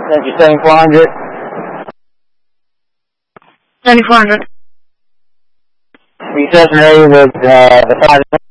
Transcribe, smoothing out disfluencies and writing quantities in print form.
Sent you 7400. 7400. Reception area with the 5.